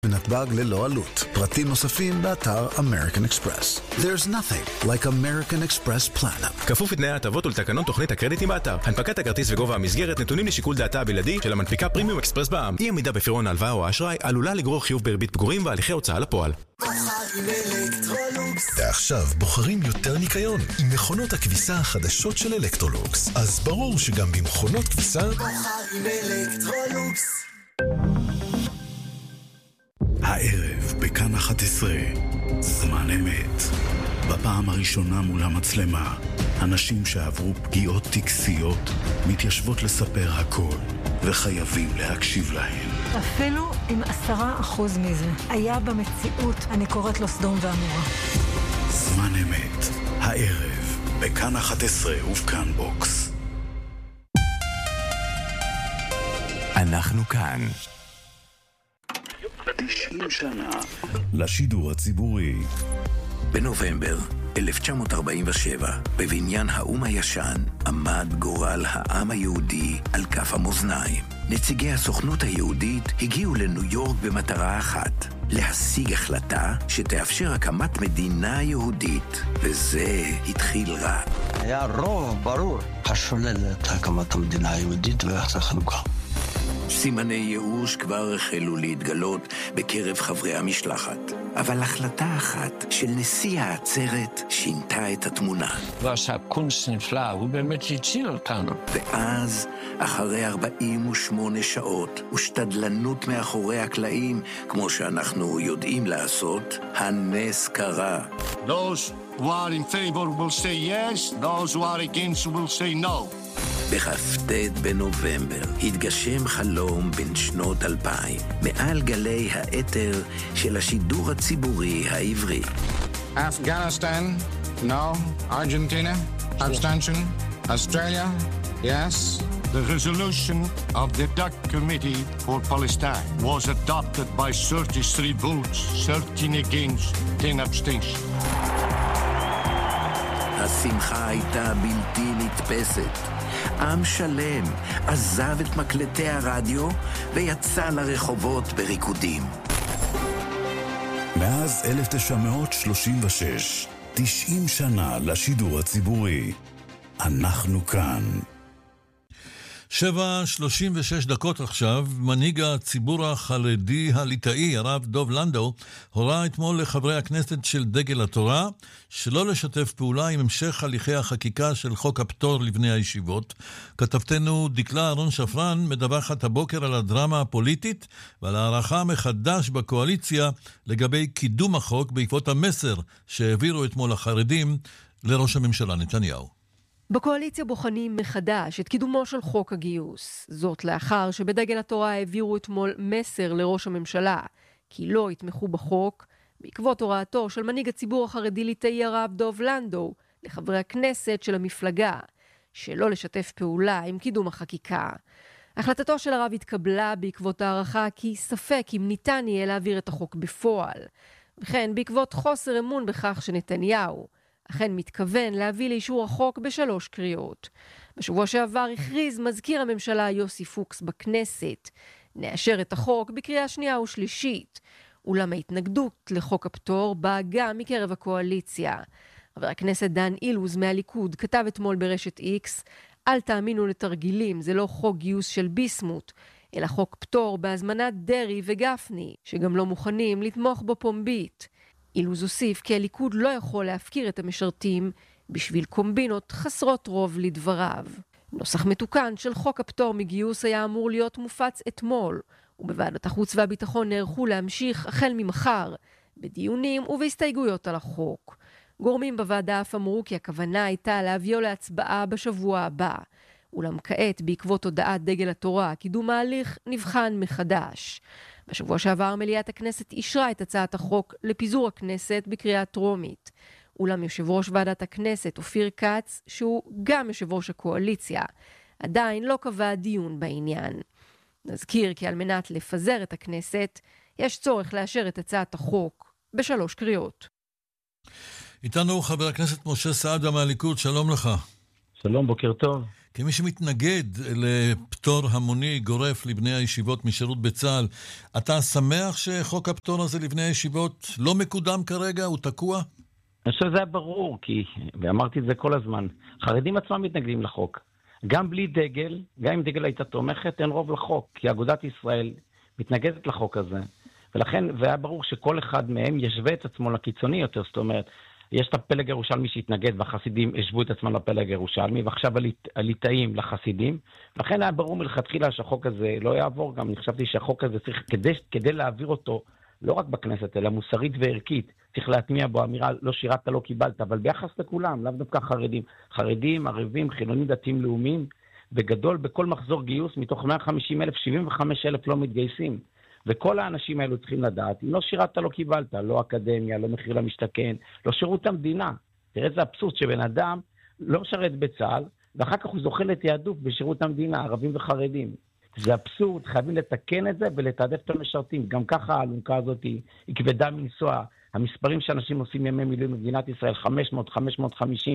בנתב"ג ללא עלות. פרטים נוספים באתר American Express. There's nothing like American Express Platinum. כפוף לתנאי ההטבות ולתקנון תוכנית הקרדיטים באתר. הנפקת הכרטיס וגובה המסגרת נתונים לשיקול דעתה הבלעדי של המנפיקה פרימיום אקספרס בע"מ. אי עמידה בפירעון ההלוואה או האשראי עלולה לגרור חיוב בריבית פיגורים והליכי הוצאה לפועל. ועכשיו בוחרים יותר ניקיון עם מכונות הכביסה החדשות של אלקטרולוקס. אז ברור שגם במכונות כביסה בוחרים אלקטרולוקס. הערב בכאן 11, זמן אמת. בפעם הראשונה מול המצלמה, אנשים שעברו פגיעות טקסיות מתיישבות לספר הכל, וחייבים להקשיב להם. אפילו אם 10% מזה היה במציאות, אני קוראת לו סדום ועמורה. זמן אמת, הערב בכאן 11 ובכאן בוקס. אנחנו כאן. 90 שנה לשידור הציבורי. בנובמבר 1947, בבניין האום הישן, עמד גורל העם היהודי על כף המאזניים. נציגי הסוכנות היהודית הגיעו לניו יורק במטרה אחת, להשיג החלטה שתאפשר הקמת מדינה יהודית, וזה התחיל רע. היה רוב ברור השולל את הקמת המדינה היהודית ואת החלוקה. סימני ייאוש כבר החלו להתגלות בקרב חברי המשלחת. אבל החלטה אחת של נשיא העצרת שינתה את התמונה. ועשה קונץ נפלא, הוא באמת הציל אותנו. ואז, אחרי 48 שעות ושתדלנות מאחורי הקלעים, כמו שאנחנו יודעים לעשות, הנס קרה. Those who are in favor will say yes, those who are against will say no. בכ"ט בנובמבר התגשם חלום בין שנות 2000 מעל גלי האתר של השידור הציבורי העברי. Afghanistan, no. Argentina, abstention. Australia, yes. The resolution of the DUC Committee for Palestine was adopted by 33 votes, 13 against, 10 abstention. השמחה הייתה בלתי נתפסת. עם שלם עזב את מקלטי הרדיו ויצא לרחובות בריקודים. מאז 1936, 90 שנה לשידור הציבורי. אנחנו כאן. 7:36 עכשיו, מנהיג הציבור החרדי הליטאי, הרב דוב לנדאו, הורה אתמול לחברי הכנסת של דגל התורה שלא לשתף פעולה עם המשך הליכי החקיקה של חוק הפטור לבני הישיבות. כתבתנו דקלה אהרון שפרן מדווחת הבוקר על הדרמה הפוליטית ועל הערכה מחדש בקואליציה לגבי קידום החוק בעקבות המסר שהעבירו אתמול החרדים לראש הממשלה נתניהו. בקואליציה בוחנים מחדש את קידומו של חוק הגיוס. זאת לאחר שבדגל התורה העבירו אתמול מסר לראש הממשלה כי לא יתמכו בחוק, בעקבות הוראתו של מנהיג הציבור החרדי ליטאי הרב דוב לנדאו לחברי הכנסת של המפלגה, שלא לשתף פעולה עם קידום החקיקה. החלטתו של הרב התקבלה בעקבות הערכה כי ספק אם ניתן יהיה להעביר את החוק בפועל, וכן בעקבות חוסר אמון בכך שנתניהו אכן מתכוון להביא לאישור החוק ב3 קריאות. בשבוע שעבר הכריז מזכיר הממשלה יוסי פוקס בכנסת, נאשר את החוק בקריאה שנייה ושלישית, אולם ההתנגדות לחוק הפטור באה גם מקרב הקואליציה. חבר הכנסת דן אילוז מהליכוד כתב אתמול ברשת X, אל תאמינו לתרגילים, זה לא חוק גיוס של ביסמוט, אלא חוק פטור בהזמנת דרי וגפני, שגם לא מוכנים לתמוך בו פומבית. אילוז הוסיף כי הליכוד לא יכול להפקיר את המשרתים בשביל קומבינות חסרות רוב לדבריו. נוסח מתוקן של חוק הפטור מגיוס היה אמור להיות מופץ אתמול, ובוועדת החוץ והביטחון נערכו להמשיך החל ממחר בדיונים ובהסתייגויות על החוק. גורמים בוועדה אף אמרו כי הכוונה הייתה להביאו להצבעה בשבוע הבא, אולם כעת בעקבות הודעת דגל התורה קידום ההליך נבחן מחדש. בשבוע שעבר מליאת הכנסת אישרה את הצעת החוק לפיזור הכנסת בקריאה טרומית. אולם יושב ראש ועדת הכנסת אופיר כץ, שהוא גם יושב ראש הקואליציה, עדיין לא קבע דיון בעניין. נזכיר כי על מנת לפזר את הכנסת, יש צורך לאשר את הצעת החוק ב3 קריאות. איתנו חבר הכנסת משה סעדה מהליכוד, שלום לך. שלום, בוקר טוב. כמי שמתנגד לפטור המוני גורף לבני הישיבות משירות בצה"ל, אתה שמח שחוק הפטור הזה לבני הישיבות לא מקודם כרגע, הוא תקוע? אני חושב שזה היה ברור, ואמרתי את זה כל הזמן, חרדים עצמם מתנגדים לחוק. גם בלי דגל, גם אם דגל הייתה תומכת, אין רוב לחוק, כי אגודת ישראל מתנגדת לחוק הזה. ולכן, והיה ברור שכל אחד מהם ישווה את עצמו לקיצוני יותר, זאת אומרת, יש את הפלג ירושלמי שהתנגד, והחסידים השוו את עצמם לפלג ירושלמי, ועכשיו הליטאים לחסידים. לכן היה ברור מלכתחילה שהחוק הזה לא יעבור, גם אני חשבתי שהחוק הזה צריך, כדי להעביר אותו, לא רק בכנסת, אלא מוסרית וערכית, צריך להטמיע בו אמירה, לא שירת, לא קיבלת, אבל ביחס לכולם, לאו דווקא חרדים. חרדים, ערבים, חילונים, דתיים לאומיים, בגדול, בכל מחזור גיוס, מתוך 150,000, 75,000 לא מתגייסים. וכל האנשים האלו צריכים לדעת, אם לא שירת, לא קיבלת, לא אקדמיה, לא מחיר למשתכן, לא שירות המדינה. תראה איזה אבסורד שבן אדם לא שרת בצה"ל, ואחר כך הוא זוכה לתעדוף בשירות המדינה, ערבים וחרדים. זה אבסורד, חייבים לתקן את זה ולתעדף את המשרתים. גם ככה האלונקה הזאת היא כבדה מנסוע. המספרים שאנשים עושים ימי מילואים במדינת ישראל, 500, 550,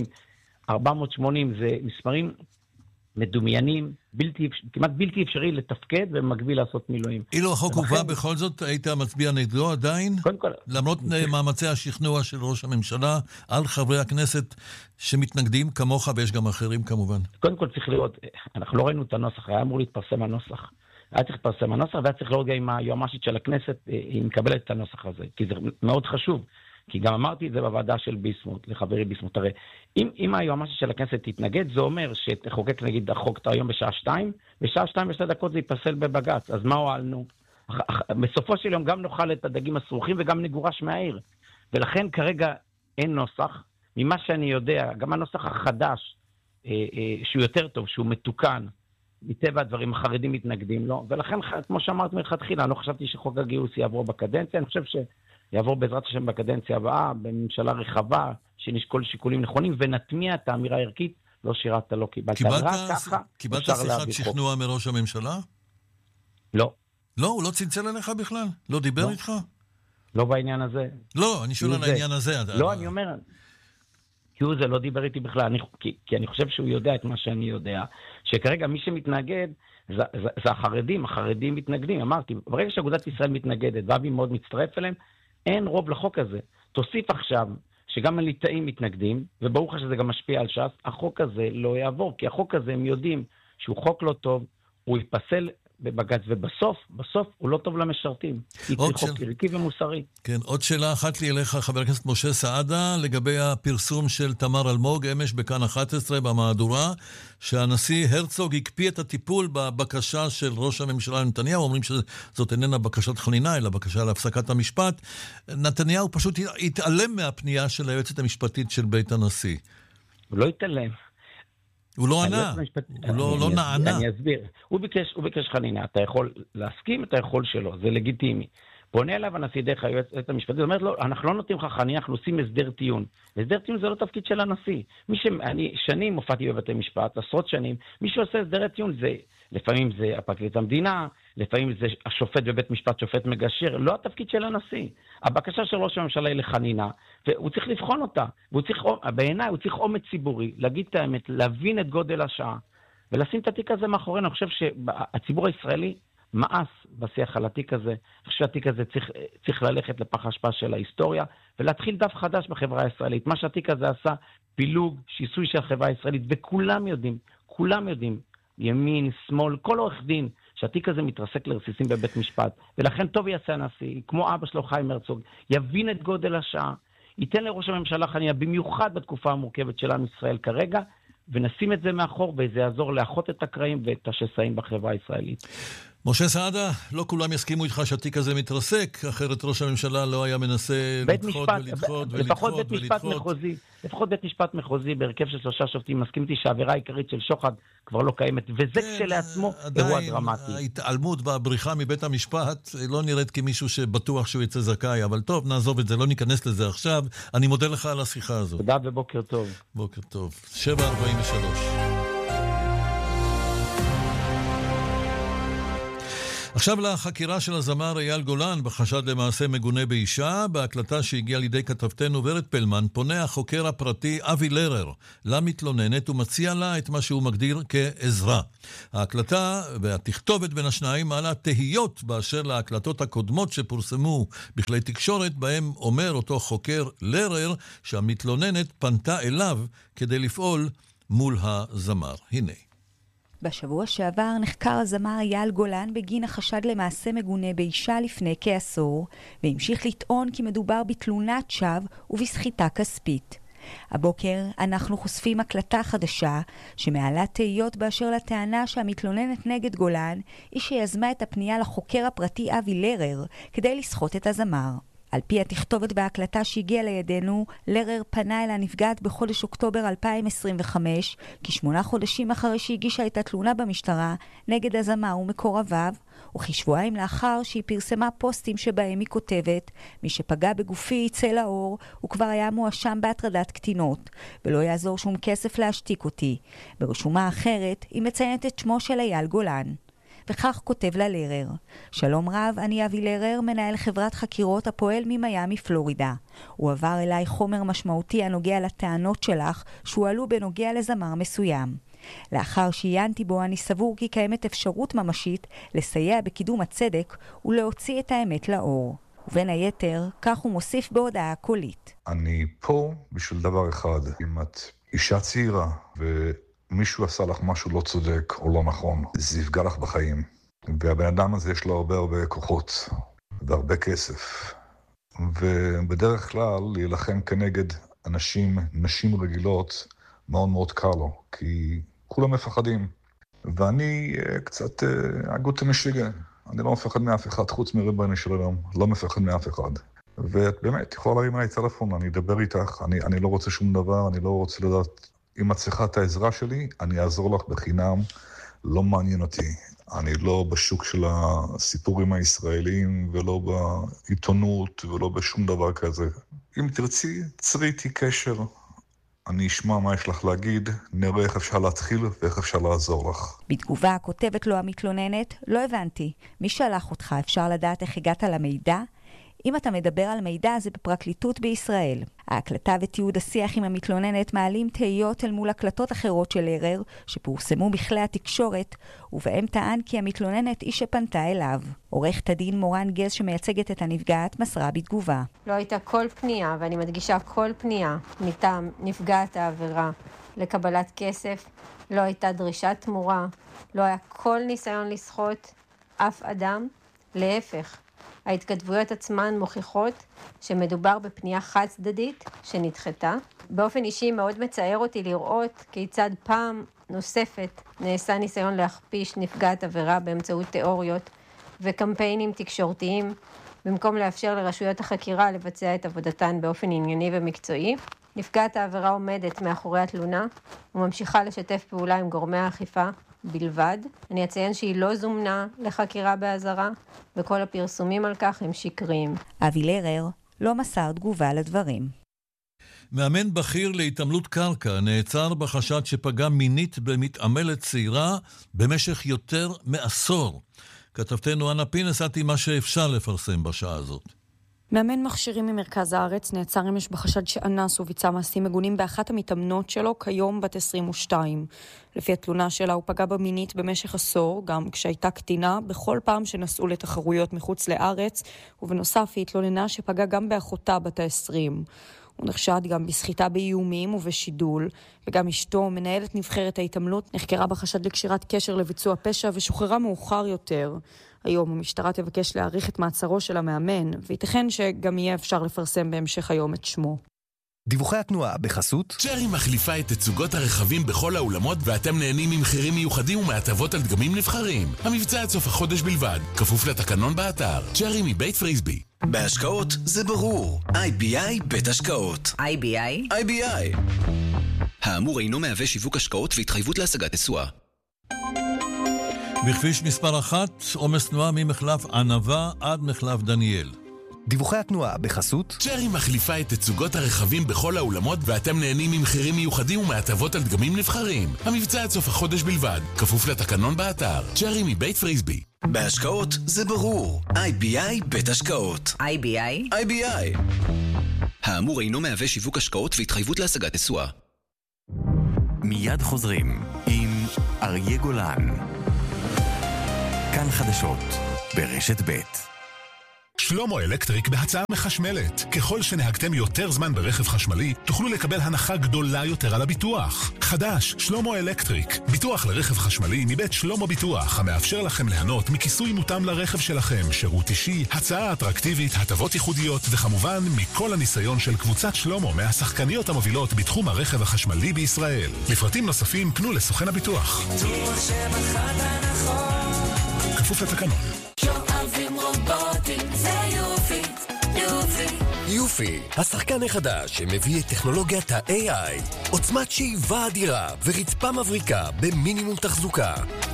480, זה מספרים מדומיינים, כמעט בלתי אפשרי לתפקד ומקביל לעשות מילואים. אילו החוק הובא בכל זאת, היית מצביע נגדו עדיין? קודם כל... למרות מאמצי השכנוע של ראש הממשלה על חברי הכנסת שמתנגדים כמוך, ויש גם אחרים כמובן. קודם כל צריך לראות, אנחנו לא ראינו את הנוסח, היה אמור להתפרסם הנוסח. היה צריך להתפרסם הנוסח, והיה צריך לראות גם עם היועמ"שית של הכנסת, היא מקבלת את הנוסח הזה, כי זה מאוד חשוב. כי גם אמרתי את זה בוועדה של ביסמוט, לחברי ביסמוט. הרי אם היועמ"שית של הכנסת תתנגד, זה אומר שתחוקק נגיד החוק היום בשעה 2, בשעה 2 ו2 דקות זה ייפסל בבג"ץ. אז מה הועלנו? בסופו של יום גם נאכל את הדגים הסרוכים וגם נגורש מהעיר. ולכן כרגע אין נוסח. ממה שאני יודע, גם הנוסח החדש, שהוא יותר טוב, שהוא מתוקן, מטבע הדברים החרדים מתנגדים לו, ולכן כמו שאמרת מלכתחילה, אני לא חשבתי שחוק הגיוס יעבור בקדנציה, אני חושב יעבור בעזרת השם בקדנציה הבאה, בממשלה רחבה, שנשקול שיקולים נכונים, ונטמיע את האמירה הערכית, לא שירת, לא קיבלת. קיבלת שיחת שכנוע מראש הממשלה? לא. לא, הוא לא צלצל אליך בכלל? לא דיבר איתך? לא בעניין הזה. לא, אני שואל על העניין הזה. לא, אני אומר, כי הוא זה לא דיבר איתי בכלל, כי אני חושב שהוא יודע את מה שאני יודע, שכרגע מי שמתנגד, זה החרדים, החרדים מתנגדים, אמרתי, ברגע שאגודת ישראל מתנגדת, ואבי מאוד מצטרף אליהם, אין רוב לחוק הזה. תוסיף עכשיו שגם הליטאים מתנגדים, וברור לך שזה גם משפיע על ש"ס, החוק הזה לא יעבור, כי החוק הזה הם יודעים שהוא חוק לא טוב, הוא ייפסל בבג"ץ, ובסוף הוא לא טוב למשרתים. היא צריך חוק ערכי ומוסרי. כן, עוד שאלה אחת לי אליך, חבר הכנסת משה סעדה, לגבי הפרסום של תמר אלמוג, אמש בכאן 11 במהדורה, שהנשיא הרצוג הקפיא את הטיפול בבקשה של ראש הממשלה נתניהו, אומרים שזאת איננה בקשת חנינה, אלא בקשה להפסקת המשפט. נתניהו פשוט התעלם מהפנייה של היועצת המשפטית של בית הנשיא. הוא לא התעלם. הוא לא ענה, הוא לא נענה. אני אסביר. הוא ביקש חנינה, אתה יכול להסכים, אתה יכול שלא, זה לגיטימי. פונה אליו הנשיא דרך היועצת המשפטית, אומרת לו, אנחנו לא נותנים לך חנינה, אנחנו עושים הסדר טיעון. הסדר טיעון זה לא תפקיד של הנשיא. אני שנים הופעתי בבתי משפט, עשרות שנים, מי שעושה הסדר טיעון זה, לפעמים זה הפרקליט המדינה, לפעמים זה השופט בבית משפט, שופט מגשר, לא התפקיד של הנשיא. הבקשה של ראש הממשלה היא לחנינה, והוא צריך לבחון אותה. בעיניי הוא צריך אומץ ציבורי, להגיד את האמת, להבין את גודל השעה, ולשים את התיק הזה מאחורינו. אני חושב שהציבור הישראלי מאס בשיח על התיק הזה. אני חושב שהתיק הזה צריך ללכת לפח השפעה של ההיסטוריה, ולהתחיל דף חדש בחברה הישראלית. מה שהתיק הזה עשה, פילוג, שיסוי של החברה הישראלית, וכולם יודעים, ימין, שמאל, כל עורך דין, שהתיק הזה מתרסק לרסיסים בבית משפט, ולכן טוב יעשה הנשיא, כמו אבא שלו חיים הרצוג, יבין את גודל השעה, ייתן לראש הממשלה חנינה, במיוחד בתקופה המורכבת של עם ישראל כרגע, ונשים את זה מאחור, וזה יעזור לאחות את הקרעים ואת השסעים בחברה הישראלית. משה סעדה, לא כולם יסכימו איתך שהתיק הזה מתרסק, אחרת ראש הממשלה לא היה מנסה לדחות ולדחות. לפחות בית משפט מחוזי בהרכב של 3 שופטים מסכים איתי שהעבירה העיקרית של שוחד כבר לא קיימת, וזה כשלעצמו אירוע דרמטי. ההתעלמות והבריחה מבית המשפט לא נראית כמישהו שבטוח שהוא יצא זכאי, אבל טוב, נעזוב את זה, לא ניכנס לזה עכשיו. אני מודה לך על השיחה הזאת. תודה ובוקר טוב. בוקר טוב. 7:43. עכשיו לחקירה של הזמר אייל גולן בחשד למעשה מגונה באישה. בהקלטה שהגיעה לידי כתבתנו ורד פלמן פונה החוקר הפרטי אבי לרר למתלוננת ומציע לה את מה שהוא מגדיר כעזרה. ההקלטה והתכתובת בין השניים מעלה תהיות באשר להקלטות הקודמות שפורסמו בכלי תקשורת, בהם אומר אותו חוקר לרר שהמתלוננת פנתה אליו כדי לפעול מול הזמר. הנה. בשבוע שעבר נחקר הזמר אייל גולן בגין החשד למעשה מגונה באישה לפני כעשור, והמשיך לטעון כי מדובר בתלונת שווא ובסחיטה כספית. הבוקר אנחנו חושפים הקלטה חדשה שמעלה תהיות באשר לטענה שהמתלוננת נגד גולן היא שיזמה את הפנייה לחוקר הפרטי אבי לרר כדי לסחוט את הזמר. על פי התכתובת בהקלטה שהגיעה לידינו, לרר פנה אל הנפגעת בחודש אוקטובר 2025, כ8 חודשים אחרי שהגישה את התלונה במשטרה נגד הזמר ומקורביו, וכשבועיים לאחר שהיא פרסמה פוסטים שבהם היא כותבת, מי שפגע בגופי יצא לאור, הוא כבר היה מואשם בהטרדת קטינות, ולא יעזור שום כסף להשתיק אותי. ברשומה אחרת היא מציינת את שמו של אייל גולן. וכך כותב לה לרר: שלום רב, אני אבי לרר, מנהל חברת חקירות הפועל ממיימי פלורידה. הוא עבר אליי חומר משמעותי הנוגע לטענות שלך שהועלו בנוגע לזמר מסוים. לאחר שעיינתי בו אני סבור כי קיימת אפשרות ממשית לסייע בקידום הצדק ולהוציא את האמת לאור. ובין היתר, כך הוא מוסיף בהודעה קולית. אני פה בשביל דבר אחד. אם את אישה צעירה מישהו עשה לך משהו לא צודק או לא נכון, זה יפגע לך בחיים. והבן אדם הזה יש לו הרבה כוחות והרבה כסף. ובדרך כלל להילחם כנגד נשים רגילות מאוד קל לו, כי כולם מפחדים. ואני קצת הגות המשוגע. אני לא מפחד מאף אחד חוץ מריבונו של עולם. לא מפחד מאף אחד. ואת באמת יכולה להרים עליי טלפון, אני אדבר איתך, אני לא רוצה שום דבר, אני לא רוצה לדעת. אם את צריכה את העזרה שלי, אני אעזור לך בחינם, לא מעניין אותי. אני לא בשוק של הסיפורים הישראלים, ולא בעיתונות, ולא בשום דבר כזה. אם תרצי, צרי איתי קשר, אני אשמע מה יש לך להגיד, נראה איך אפשר להתחיל ואיך אפשר לעזור לך. בתגובה כותבת לו המתלוננת, לא הבנתי, מי שלח אותך? אפשר לדעת איך הגעת למידע? אם אתה מדבר על מידע, זה בפרקליטות בישראל. ההקלטה ותיעוד השיח עם המתלוננת מעלים תהיות אל מול הקלטות אחרות של לרר, שפורסמו בכלי התקשורת, ובהם טען כי המתלוננת היא שפנתה אליו. עורכת הדין מורן גז שמייצגת את הנפגעת מסרה בתגובה. לא הייתה כל פנייה, ואני מדגישה כל פנייה, מטעם נפגעת העבירה לקבלת כסף, לא הייתה דרישת תמורה, לא היה כל ניסיון לסחוט אף אדם, להפך. ההתכתבויות עצמן מוכיחות שמדובר בפנייה חד צדדית שנדחתה. באופן אישי מאוד מצער אותי לראות כיצד פעם נוספת נעשה ניסיון להכפיש נפגעת עבירה באמצעות תיאוריות וקמפיינים תקשורתיים, במקום לאפשר לרשויות החקירה לבצע את עבודתן באופן ענייני ומקצועי. נפגעת העבירה עומדת מאחורי התלונה וממשיכה לשתף פעולה עם גורמי האכיפה בלבד. אני אציין שהיא לא זומנה לחקירה באזהרה, וכל הפרסומים על כך הם שקריים. אבי לרר לא מסר תגובה לדברים. מאמן בכיר להתעמלות קרקע נעצר בחשד שפגע מינית במתעמלת צעירה במשך יותר מעשור. כתבתנו אנה פינס, עתי מה שאפשר לפרסם בשעה הזאת. מאמן מכשירים ממרכז הארץ נעצר אמש בחשד שאנס וביצע מעשים מגונים באחת המתאמנות שלו, כיום בת 22. לפי התלונה שלה הוא פגע בה מינית במשך עשור, גם כשהייתה קטינה, בכל פעם שנסעו לתחרויות מחוץ לארץ, ובנוסף היא התלוננה שפגע גם באחותה בת ה-20. הוא נחשד גם בסחיטה באיומים ובשידול, וגם אשתו, מנהלת נבחרת ההתעמלות, נחקרה בחשד לקשירת קשר לביצוע פשע ושוחררה מאוחר יותר. היום המשטרה תבקש להאריך את מעצרו של המאמן, וייתכן שגם יהיה אפשר לפרסם בהמשך היום את שמו. דיווחי התנועה בחסות צ'רי מחליפה את תצוגות הרכבים בכל האולמות, ואתם נהנים ממחירים מיוחדים ומהטבות על דגמים נבחרים. המבצע עד סוף החודש בלבד, כפוף לתקנון באתר. צ'רי מבית פריסבי. בהשקעות זה ברור. IBI בית השקעות. IBI. האמור אינו מהווה שיווק השקעות והתחייבות להשגת תשואה. בכביש מספר 1, עומס תנועה ממחלף ענבה עד מחלף דניאל. דיווחי התנועה בחסות צ'רי מחליפה את תצוגות הרכבים בכל האולמות, ואתם נהנים ממחירים מיוחדים ומהטבות על דגמים נבחרים. המבצע עד סוף החודש בלבד, כפוף לתקנון באתר. צ'רי מבית פריסבי. בהשקעות זה ברור. IBI בית השקעות. IBI? IBI. האמור אינו מהווה שיווק השקעות והתחייבות להשגת תשואה. מיד חוזרים עם אריה גולן. כאן חדשות ברשת ב'. שלמה אלקטריק בהצעה מחשמלת. ככל שנהגתם יותר זמן ברכב חשמלי, תוכלו לקבל הנחה גדולה יותר על הביטוח. חדש, שלמה אלקטריק. ביטוח לרכב חשמלי מבית שלמה ביטוח, המאפשר לכם ליהנות מכיסוי מותאם לרכב שלכם, שירות אישי, הצעה אטרקטיבית, הטבות ייחודיות, וכמובן מכל הניסיון של קבוצת שלמה מהשחקניות המובילות בתחום הרכב החשמלי בישראל. לפרטים נוספים פנו לסוכן הביטוח. בטוח שבחרת נכון. כפוף לתקנון. שואבים רובוטים, זה יופי, יופי. יופי, השחקן החדש שמביא את טכנולוגיית ה-AI, עוצמת שאיבה אדירה ורצפה מבריקה במינימום תחזוקה.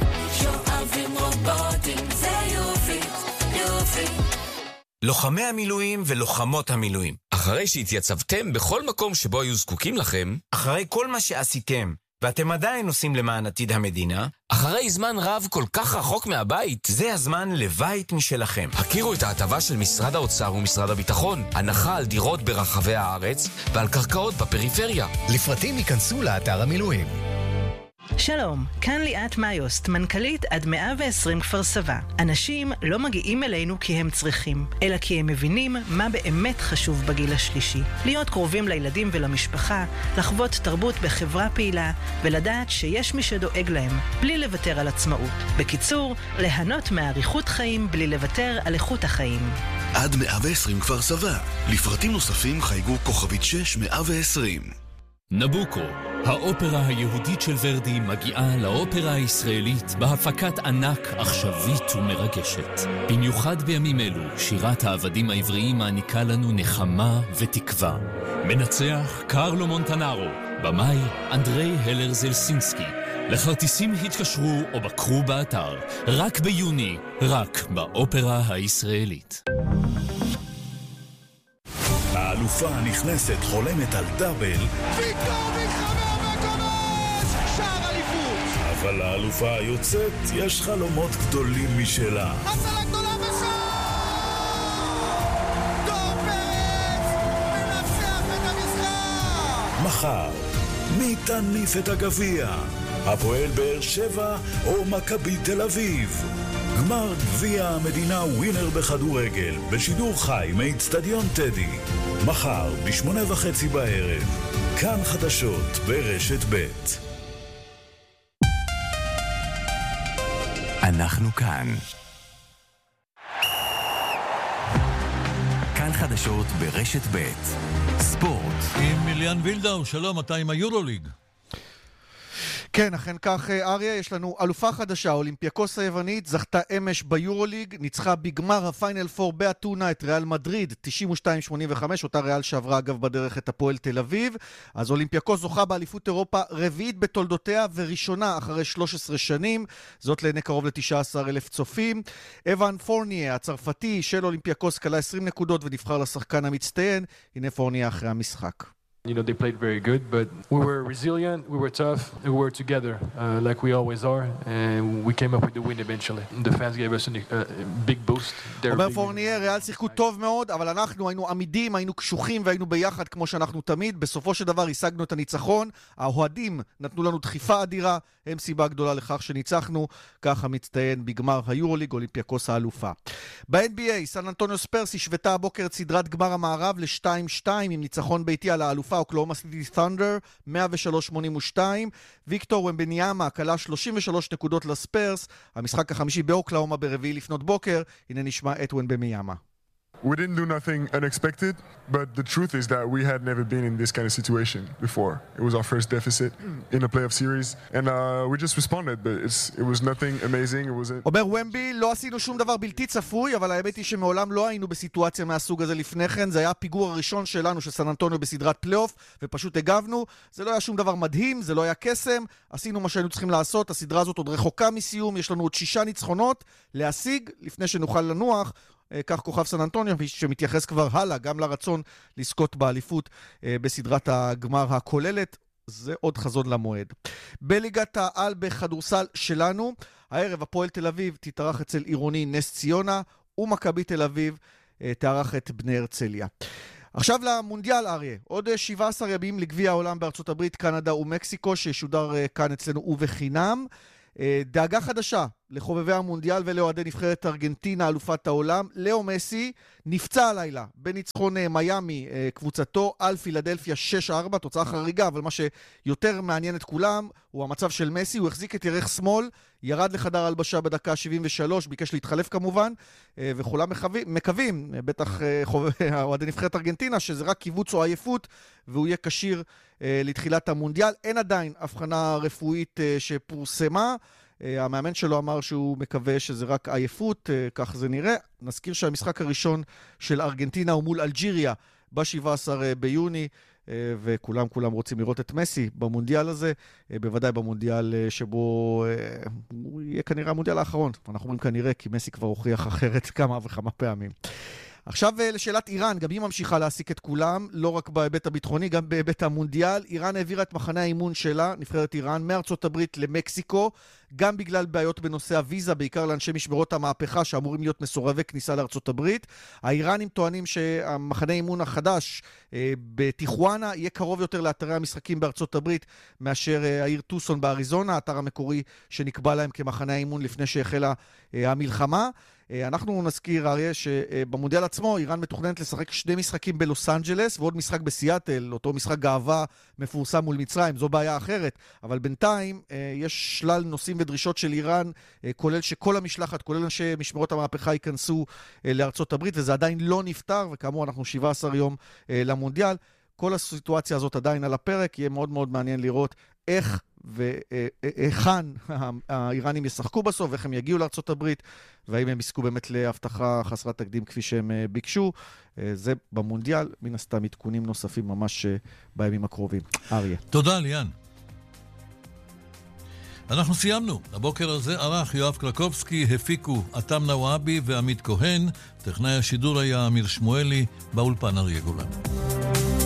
שואבים רובוטים, זה יופי, יופי. לוחמי המילואים ולוחמות המילואים, אחרי שהתייצבתם בכל מקום שבו היו זקוקים לכם, אחרי כל מה שעשיתם, ואתם עדיין עושים למען עתיד המדינה, אחרי זמן רב כל כך רחוק מהבית, זה הזמן לבית משלכם. הכירו את ההטבה של משרד האוצר ומשרד הביטחון, הנחה על דירות ברחבי הארץ ועל קרקעות בפריפריה. לפרטים ייכנסו לאתר המילואים. שלום, כאן ליאת מאיוסט, מנכ"לית עד 120 כפר סבא. אנשים לא מגיעים אלינו כי הם צריכים, אלא כי הם מבינים מה באמת חשוב בגיל השלישי. להיות קרובים לילדים ולמשפחה, לחוות תרבות בחברה פעילה, ולדעת שיש מי שדואג להם, בלי לוותר על עצמאות. בקיצור, ליהנות מאריכות חיים בלי לוותר על איכות החיים. עד 120 כפר סבא. לפרטים נוספים חייגו כוכבית 6120. נבוקו, האופרה היהודית של ורדי מגיעה לאופרה הישראלית בהפקת ענק עכשווית ומרגשת. במיוחד בימים אלו, שירת העבדים העבריים מעניקה לנו נחמה ותקווה. מנצח קרלו מונטנארו, במאי אנדרי הלר זלסינסקי. לכרטיסים התקשרו או בקרו באתר, רק ביוני, רק באופרה הישראלית. האלופה הנכנסת חולמת על דאבל, פתאום מתחבר וכובש! שער אליפות! אבל האלופה היוצאת יש חלומות גדולים משלה. הצלה גדולה ושער! דור פרץ מנצח את המשחק! מחר, מי תניף את הגביע? הפועל באר שבע או מכבי תל אביב? גמר גביע המדינה ווינר בכדורגל בשידור חי מאצטדיון טדי. מחר ב8:30 בערב. כאן חדשות ברשת ב'. אנחנו כאן. כאן חדשות ברשת ב'. ספורט. עם מיליאן וילדאו, שלום, אתה עם היורוליג. כן, אכן כך, אריה, יש לנו אלופה חדשה, אולימפיאקוס היוונית, זכתה אמש ביורוליג, ניצחה בגמר הפיינל 4 באתונה את ריאל מדריד, 92-85, אותה ריאל שעברה אגב בדרך את הפועל תל אביב. אז אולימפיאקוס זוכה באליפות אירופה רביעית בתולדותיה וראשונה אחרי 13 שנים, זאת לעיני קרוב ל-19,000 צופים. אבן פורניה, הצרפתי של אולימפיאקוס, קלה 20 נקודות ונבחר לשחקן המצטיין. הנה פורניה אחרי המשחק. You know, they played very good, but we were resilient, we were tough, and we were together, like we always are, and we came up with the win eventually. The fans gave us a big boost. אומר פורניה, ריאל שיחקו טוב מאוד, אבל אנחנו היינו עמידים, היינו קשוחים והיינו ביחד כמו שאנחנו תמיד. בסופו של דבר השגנו את הניצחון, האוהדים נתנו לנו דחיפה אדירה, הם סיבה גדולה לכך שניצחנו, ככה מצטיין בגמר היורוליג, אולימפיאקוס האלופה. ב-NBA, סן אנטוניו ספרס השוותה הבוקר את סדרת גמר המערב ל-2-2 עם ניצחון ביתי על האלופה אוקלהומה סיטי ת'נדר, 103-82. ויקטור ומבניאמה קלה 33 נקודות לספרס, המשחק החמישי באוקלהומה ברביעי לפנות בוקר. הנה נשמע את ומבניאמה. We didn't do nothing unexpected, but the truth is that we had never been in this kind of situation before. It was our first deficit in a playoff series, and we just responded, but it was nothing amazing. It wasn't... אומר ומבי, לא עשינו שום דבר בלתי צפוי, אבל האמת היא שמעולם לא היינו בסיטואציה מהסוג הזה לפני כן. זה היה הפיגור הראשון שלנו של סן אנטוניו בסדרת פלייאוף, ופשוט הגבנו. זה לא היה שום דבר מדהים, זה לא היה קסם. עשינו מה שהיינו צריכים לעשות. הסדרה הזאת עוד רחוקה מסיום, יש לנו עוד 6 ניצחונות להשיג לפני שנוכל לנוח. כך כוכב סן אנטוניו, שמתייחס כבר הלאה גם לרצון לזכות באליפות בסדרת הגמר הכוללת. זה עוד חזון למועד. בליגת העל בכדורסל שלנו, הערב הפועל תל אביב תתארח אצל עירוני נס ציונה, ומכבי תל אביב תארח את בני הרצליה. עכשיו למונדיאל, אריה. עוד 17 ימים לגביע העולם בארצות הברית, קנדה ומקסיקו, שישודר כאן אצלנו ובחינם. דאגה חדשה לחובבי המונדיאל ולאוהדי נבחרת ארגנטינה, אלופת העולם. לאו מסי נפצע הלילה בניצחון מיאמי קבוצתו על פילדלפיה 6-4, תוצאה חריגה, אבל מה שיותר מעניין את כולם הוא המצב של מסי. הוא החזיק את ירך שמאל, ירד לחדר הלבשה בדקה 73, ביקש להתחלף כמובן, וכולם מקווים, בטח אוהדי נבחרת ארגנטינה, שזה רק קיבוץ או עייפות, והוא יהיה כשיר לתחילת המונדיאל. אין עדיין הבחנה רפואית שפורסמה, המאמן שלו אמר שהוא מקווה שזה רק עייפות, כך זה נראה. נזכיר שהמשחק הראשון של ארגנטינה הוא מול אלג'יריה ב-17 ביוני, וכולם רוצים לראות את מסי במונדיאל הזה, בוודאי במונדיאל שבו הוא יהיה כנראה המונדיאל האחרון. אנחנו אומרים כנראה כי מסי כבר הוכיח אחרת כמה וכמה פעמים. עכשיו לשאלת איראן, גם היא ממשיכה להעסיק את כולם, לא רק בהיבט הביטחוני, גם בהיבט המונדיאל. איראן העבירה את מחנה האימון שלה, נבחרת איראן, מארצות הברית למקסיקו, גם בגלל בעיות בנושא הוויזה, בעיקר לאנשי משמרות המהפכה שאמורים להיות מסורבי כניסה לארצות הברית. האיראנים טוענים שהמחנה האימון החדש בטיחואנה יהיה קרוב יותר לאתרי המשחקים בארצות הברית מאשר העיר טוסון באריזונה, האתר המקורי שנקבע להם כמחנה האימון לפני שהחלה המלחמה. אנחנו נזכיר, אריה, שבמונדיאל עצמו איראן מתוכננת לשחק 2 משחקים בלוס אנג'לס ועוד משחק בסיאטל, אותו משחק גאווה מפורסם מול מצרים, זו בעיה אחרת, אבל בינתיים יש שלל נושאים ודרישות של איראן, כולל שכל המשלחת, כולל אנשי משמרות המהפכה ייכנסו לארצות הברית, וזה עדיין לא נפתר, וכאמור אנחנו 17 יום למונדיאל. כל הסיטואציה הזאת עדיין על הפרק, יהיה מאוד מאוד מעניין לראות איך והיכן האיראנים ישחקו בסוף, איך הם יגיעו לארצות הברית, והאם הם יזכו באמת להבטחה חסרת תקדים כפי שהם ביקשו. זה במונדיאל, מן הסתם עדכונים נוספים ממש בימים הקרובים. אריה. תודה, ליאן. אנחנו סיימנו. הבוקר הזה ערך יואב קלקובסקי, הפיקו אתם נוואבי ועמית כהן, טכנאי השידור היה אמיר שמואלי, באולפן אריה גולן.